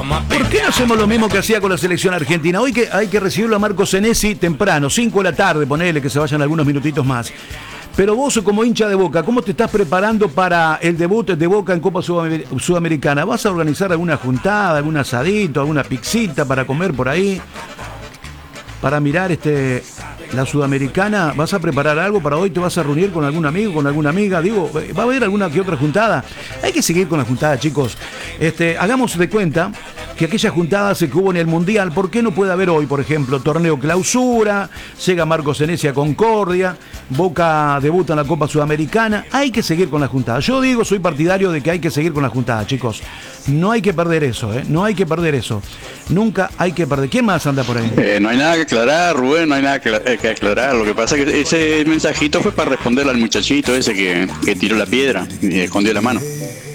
¿Por qué no hacemos lo mismo que hacía con la selección argentina? Hoy que hay que recibirlo a Marco Senesi temprano, 5 de la tarde, ponele que se vayan algunos minutitos más. Pero vos, como hincha de Boca, ¿cómo te estás preparando para el debut de Boca en Copa Sudamericana? ¿Vas a organizar alguna juntada, algún asadito, alguna pixita para comer por ahí? Para mirar la Sudamericana, ¿vas a preparar algo para hoy? ¿Te vas a reunir con algún amigo, con alguna amiga? Digo, ¿va a haber alguna que otra juntada? Hay que seguir con la juntada, chicos. Hagamos de cuenta que aquella juntada se hubo en el Mundial. ¿Por qué no puede haber hoy, por ejemplo, torneo clausura? Llega Marco Senesi a Concordia, Boca debuta en la Copa Sudamericana. Hay que seguir con la juntada. Yo digo, soy partidario de que hay que seguir con la juntada, chicos. No hay que perder eso, no hay que perder eso. Nunca hay que perder. ¿Quién más anda por ahí? No hay nada que aclarar, Rubén, no hay nada que aclarar. Lo que pasa es que ese mensajito fue para responderle al muchachito ese que tiró la piedra y escondió la mano.